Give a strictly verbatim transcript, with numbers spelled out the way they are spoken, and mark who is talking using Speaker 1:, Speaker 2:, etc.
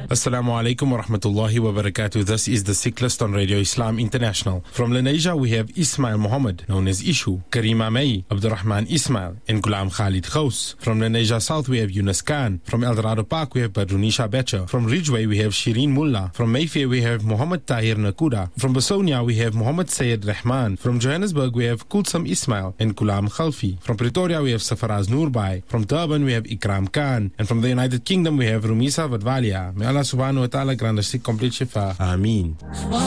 Speaker 1: Assalamu alaikum wa rahmatullahi wa barakatuh. This is the Sick List on Radio Islam International. From Lenasia, we have Ismail Muhammad, known as Ishu, Karima May, Abdurrahman Ismail, and Ghulam Khalid Khous. From Lenasia South, we have Yunus Khan. From El Dorado Park, we have Badrunisha Becher. From Ridgeway, we have Shireen Mullah. From Mayfair, we have Muhammad Tahir Nakuda. From Basonia, we have Muhammad Sayyid Rahman. From Johannesburg, we have Kulsum Ismail and Ghulam Khalfi. From Pretoria, we have Safaraz Noorbai. From Durban, we have Ikram Khan. And from the United Kingdom, we have Rumisa Vadvalia. May Allah subhanahu wa ta'ala grant us complete shifa. Ameen.